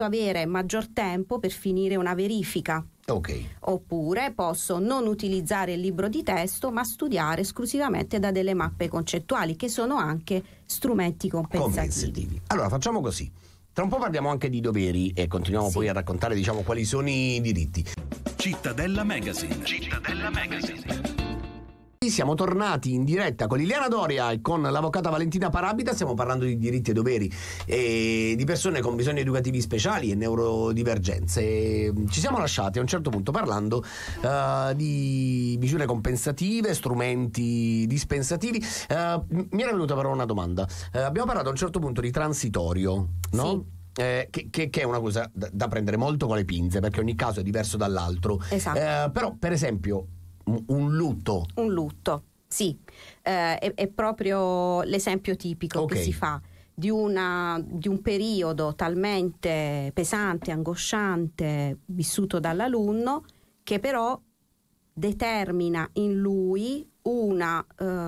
avere maggior tempo per finire una verifica. Ok. Oppure posso non utilizzare il libro di testo, ma studiare esclusivamente da delle mappe concettuali, che sono anche strumenti compensativi. Allora facciamo così. Tra un po' parliamo anche di doveri e continuiamo poi a raccontare, diciamo, quali sono i diritti. Cittadella Magazine. Siamo tornati in diretta con Liliana Doria e con l'avvocata Valentina Parabita. Stiamo parlando di diritti e doveri e di persone con bisogni educativi speciali e neurodivergenze. Ci siamo lasciati a un certo punto parlando di misure compensative, strumenti dispensativi. Mi era venuta però una domanda. Abbiamo parlato a un certo punto di transitorio, no? Sì. Che è una cosa da prendere molto con le pinze, perché ogni caso è diverso dall'altro. Esatto. Però, per esempio, un lutto, sì, è proprio l'esempio tipico che si fa di un periodo talmente pesante, angosciante, vissuto dall'alunno, che però determina in lui una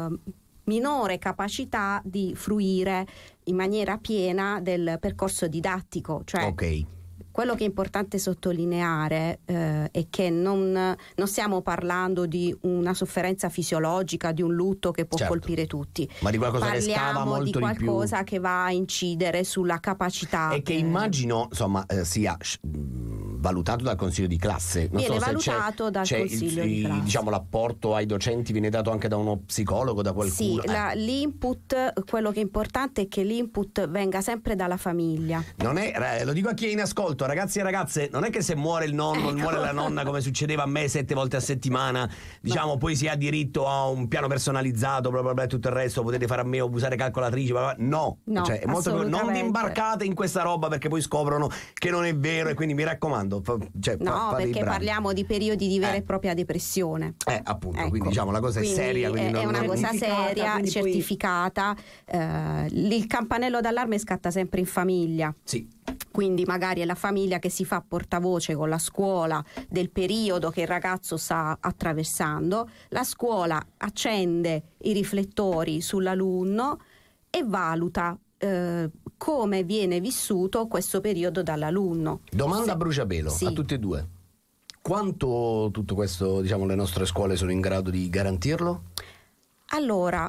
minore capacità di fruire in maniera piena del percorso didattico. Cioè, quello che è importante sottolineare è che non stiamo parlando di una sofferenza fisiologica, di un lutto che può colpire tutti, ma di qualcosa che scava molto di più. Parliamo di qualcosa che va a incidere sulla capacità e che immagino, insomma, sia valutato dal consiglio di classe. Non viene so valutato dal consiglio di classe. Diciamo, l'apporto ai docenti viene dato anche da uno psicologo, da qualcuno. Sì, l'input, quello che è importante è che l'input venga sempre dalla famiglia. Non è, lo dico a chi è in ascolto, ragazzi e ragazze, non è che se muore il nonno, muore la nonna, come succedeva a me 7 volte a settimana, diciamo, poi si ha diritto a un piano personalizzato, bla bla bla, tutto il resto, potete fare a me o usare calcolatrici, bla bla. No, cioè, è molto più, non vi imbarcate in questa roba, perché poi scoprono che non è vero, e quindi mi raccomando, perché parliamo di periodi di vera e propria depressione. Appunto, quindi diciamo la cosa è seria, quindi è una cosa seria, certificata. Il campanello d'allarme scatta sempre in famiglia. Sì. Quindi magari è la famiglia che si fa portavoce con la scuola del periodo che il ragazzo sta attraversando, la scuola accende i riflettori sull'alunno e valuta come viene vissuto questo periodo dall'alunno. Domanda a bruciapelo a tutti e due: quanto tutto questo, diciamo, le nostre scuole sono in grado di garantirlo? Allora,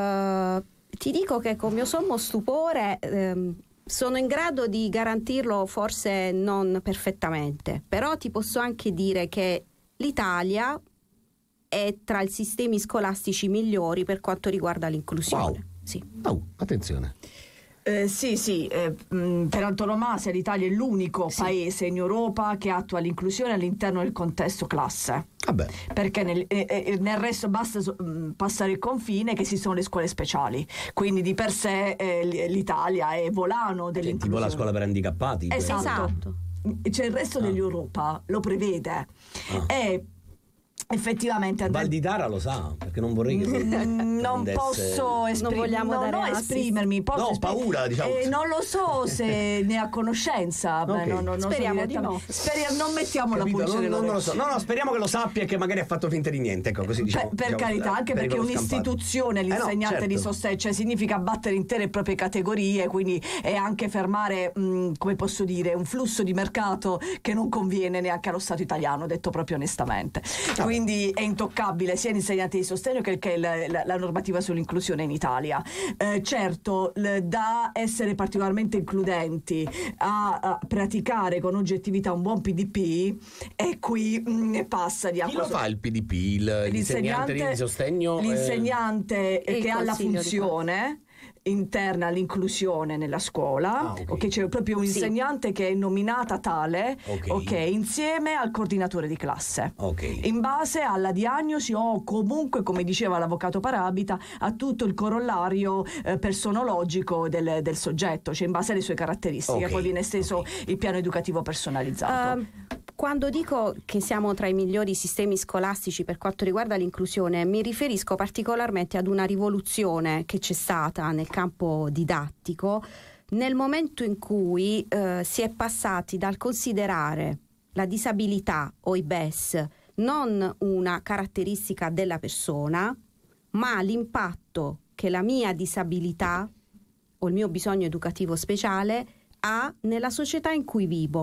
ti dico che con mio sommo stupore sono in grado di garantirlo, forse non perfettamente, però ti posso anche dire che l'Italia è tra i sistemi scolastici migliori per quanto riguarda l'inclusione. Wow. Sì. Attenzione. Per antonomasia l'Italia è l'unico paese in Europa che attua l'inclusione all'interno del contesto classe. Perché nel resto basta passare il confine, che ci sono le scuole speciali, quindi di per sé l'Italia è volano dell'inclusione. Tipo la scuola per handicappati. Esatto. Cioè il resto dell'Europa lo prevede. E effettivamente Valditara lo sa, perché non vorrei che non posso esprimermi, ho paura, diciamo. Non lo so se ne ha conoscenza. Speriamo di no. Non mettiamo la pulce non lo so. No, speriamo che lo sappia e che magari ha fatto finta di niente, ecco, così diciamo. Per carità, anche perché un'istituzione, l'insegnante di sostegno, cioè significa battere intere e proprie categorie, quindi è anche fermare, come posso dire, un flusso di mercato che non conviene neanche allo Stato italiano, detto proprio onestamente. Quindi è intoccabile sia l'insegnante di sostegno che la normativa sull'inclusione in Italia. Certo, da essere particolarmente includenti a praticare con oggettività un buon PDP, e qui passa di acqua. Chi lo fa il PDP? L'insegnante di sostegno? L'insegnante che ha la funzione interna all'inclusione nella scuola, c'è proprio un insegnante che è nominata tale, insieme al coordinatore di classe, in base alla diagnosi o comunque, come diceva l'avvocato Parabita, a tutto il corollario personologico del soggetto, cioè in base alle sue caratteristiche. Poi viene esteso il piano educativo personalizzato. Quando dico che siamo tra i migliori sistemi scolastici per quanto riguarda l'inclusione, mi riferisco particolarmente ad una rivoluzione che c'è stata nel campo didattico nel momento in cui si è passati dal considerare la disabilità o i BES non una caratteristica della persona, ma l'impatto che la mia disabilità o il mio bisogno educativo speciale ha nella società in cui vivo.